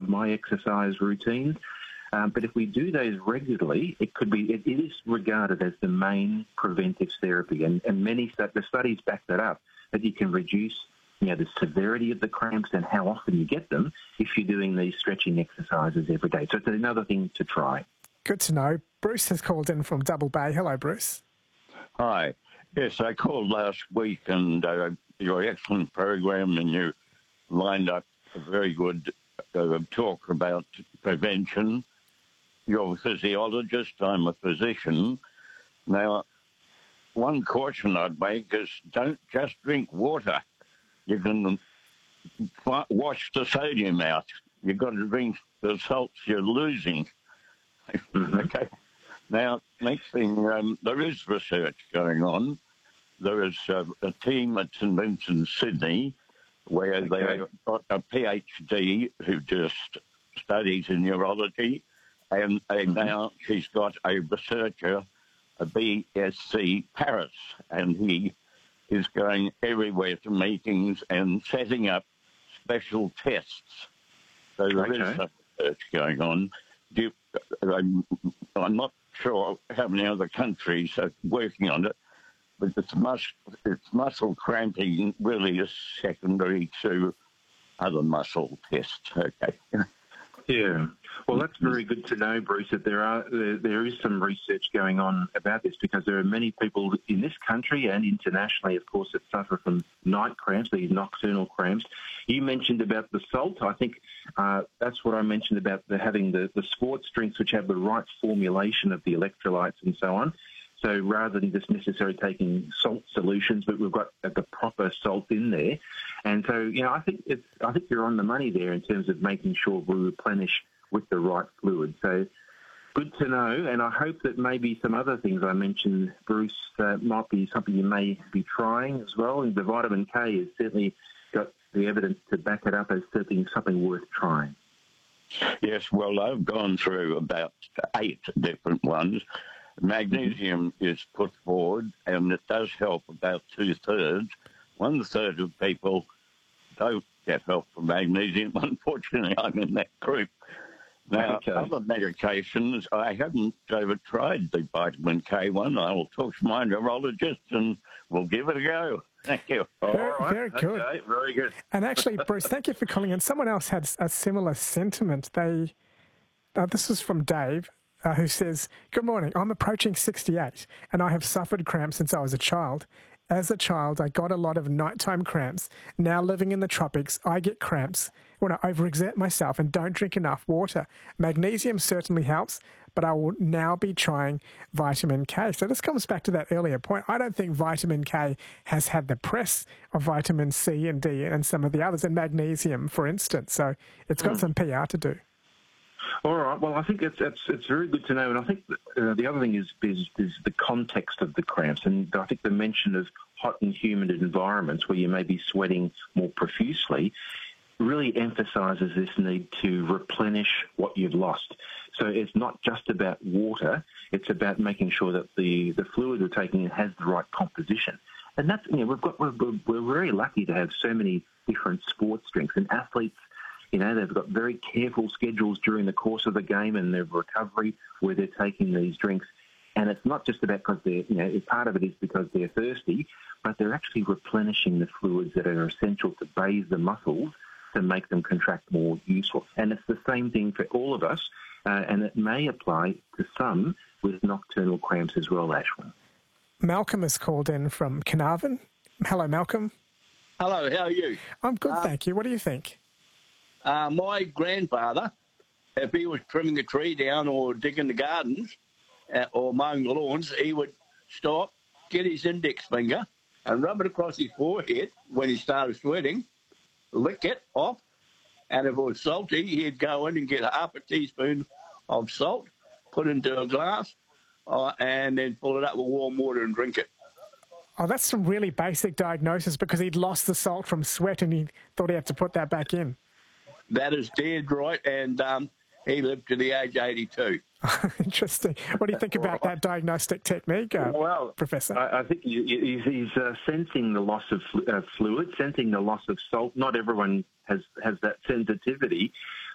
my exercise routines. But if we do those regularly, it is regarded as the main preventive therapy, and the studies back that up, that you can reduce the severity of the cramps and how often you get them if you're doing these stretching exercises every day. So it's another thing to try. Good to know. Bruce has called in from Double Bay. Hello, Bruce. Hi. Yes, I called last week, and your excellent program, and you lined up a very good talk about prevention. You're a physiologist, I'm a physician. Now, one caution I'd make is don't just drink water. You can wash the sodium out. You've got to drink the salts you're losing. Okay. Now, next thing, there is research going on. There is a team at St Vincent's, Sydney, where they've got a PhD who just studies in neurology, and now she's got a researcher, a BSc Paris, and he is going everywhere to meetings and setting up special tests. So there is some research going on. I'm not sure how many other countries are working on it, but it's muscle cramping really is secondary to other muscle tests. Okay. Yeah. Well, that's very good to know, Bruce, that there is some research going on about this, because there are many people in this country and internationally, of course, that suffer from night cramps, these nocturnal cramps. You mentioned about the salt. I think that's what I mentioned about having the sports drinks which have the right formulation of the electrolytes and so on. So rather than just necessarily taking salt solutions, but we've got the proper salt in there. And so, I think you're on the money there in terms of making sure we replenish with the right fluid. So good to know, and I hope that maybe some other things I mentioned, Bruce, might be something you may be trying as well. And the vitamin K has certainly got the evidence to back it up as certainly something worth trying. Yes, well, I've gone through about 8 different ones. Magnesium is put forward, and it does help about 2/3. 1/3 of people don't get help from magnesium. Unfortunately, I'm in that group. Now, other medications, I haven't tried the vitamin K one. I will talk to my neurologist and we'll give it a go. Thank you. Very good. Okay, very good. And actually, Bruce, thank you for calling in. Someone else had a similar sentiment. This is from Dave, who says, "Good morning. I'm approaching 68 and I have suffered cramps since I was a child. As a child, I got a lot of nighttime cramps. Now living in the tropics, I get cramps when I overexert myself and don't drink enough water. Magnesium certainly helps, but I will now be trying vitamin K." So this comes back to that earlier point. I don't think vitamin K has had the press of vitamin C and D and some of the others, and magnesium, for instance. So it's got some PR to do. All right. Well, I think it's very good to know, and I think the other thing is the context of the cramps, and I think the mention of hot and humid environments where you may be sweating more profusely really emphasises this need to replenish what you've lost. So it's not just about water; it's about making sure that the fluid we're taking in has the right composition. And that's we're very lucky to have so many different sports drinks, and athletes. They've got very careful schedules during the course of the game and their recovery where they're taking these drinks. And it's not just about because they're, part of it is because they're thirsty, but they're actually replenishing the fluids that are essential to bathe the muscles to make them contract more useful. And it's the same thing for all of us, and it may apply to some with nocturnal cramps as well, Ashwin. Malcolm has called in from Carnarvon. Hello, Malcolm. Hello, how are you? I'm good, thank you. What do you think? My grandfather, if he was trimming a tree down or digging the gardens or mowing the lawns, he would stop, get his index finger and rub it across his forehead when he started sweating, lick it off, and if it was salty, he'd go in and get half a teaspoon of salt, put into a glass, and then fill it up with warm water and drink it. Oh, that's some really basic diagnosis, because he'd lost the salt from sweat and he thought he had to put that back in. That is dead right, and he lived to the age 82. Interesting. What do you think about that diagnostic technique, Professor? I think he's sensing the loss of fluid, sensing the loss of salt. Not everyone has that sensitivity,